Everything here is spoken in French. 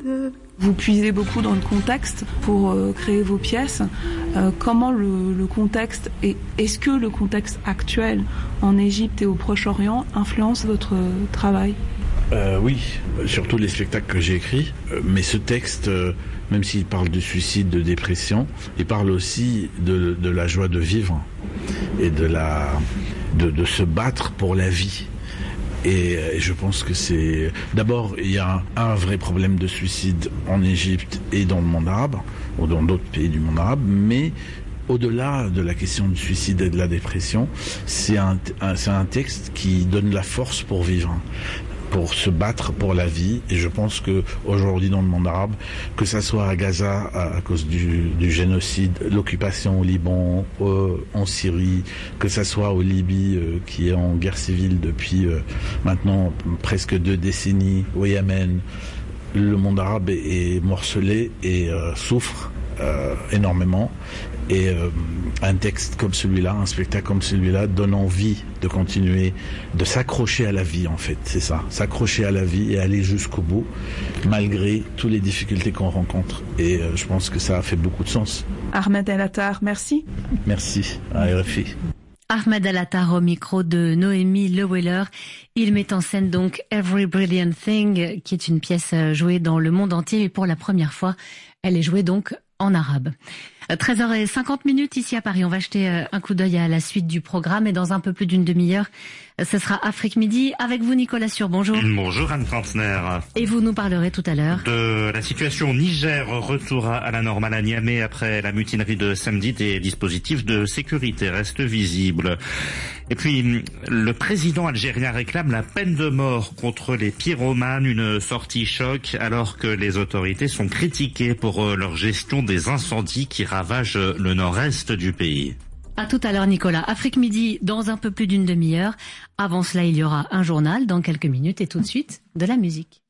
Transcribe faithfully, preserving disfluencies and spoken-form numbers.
Vous puisez beaucoup dans le contexte pour euh, créer vos pièces. Euh, comment le, le contexte et est-ce que le contexte actuel en Égypte et au Proche-Orient influence votre travail ? Euh, oui, surtout les spectacles que j'ai écrits. Euh, mais ce texte, euh, même s'il parle de suicide, de dépression, il parle aussi de, de la joie de vivre et de, la, de, de se battre pour la vie. Et je pense que c'est... D'abord, il y a un, un vrai problème de suicide en Égypte et dans le monde arabe, ou dans d'autres pays du monde arabe, mais au-delà de la question du suicide et de la dépression, c'est un, un, c'est un texte qui donne la force pour vivre, pour se battre pour la vie. Et je pense que aujourd'hui dans le monde arabe, que ça soit à Gaza à, à cause du, du génocide, l'occupation au Liban, euh, en Syrie, que ça soit au Libye euh, qui est en guerre civile depuis euh, maintenant presque deux décennies, au Yémen, le monde arabe est, est morcelé et euh, souffre euh, énormément. Et euh, un texte comme celui-là, un spectacle comme celui-là donne envie de continuer, de s'accrocher à la vie en fait, c'est ça, s'accrocher à la vie et aller jusqu'au bout, malgré toutes les difficultés qu'on rencontre. Et euh, je pense que ça a fait beaucoup de sens. Ahmed El-Attar, merci. Merci à R F I. Ahmed El-Attar au micro de Noémie Leweller. Il met en scène donc Every Brilliant Thing, qui est une pièce jouée dans le monde entier et pour la première fois, elle est jouée donc en arabe. treize heures cinquante minutes ici à Paris. On va jeter un coup d'œil à la suite du programme et dans un peu plus d'une demi-heure, ce sera Afrique Midi avec vous Nicolas Sur. Bonjour. Bonjour Anne Kantner. Et vous nous parlerez tout à l'heure de la situation au Niger, retour à la normale à Niamey après la mutinerie de samedi, des dispositifs de sécurité restent visibles. Et puis, le président algérien réclame la peine de mort contre les pyromanes, une sortie choc alors que les autorités sont critiquées pour leur gestion des incendies qui ravagent le nord-est du pays. À tout à l'heure Nicolas. Afrique Midi dans un peu plus d'une demi-heure. Avant cela, il y aura un journal dans quelques minutes et tout de suite de la musique.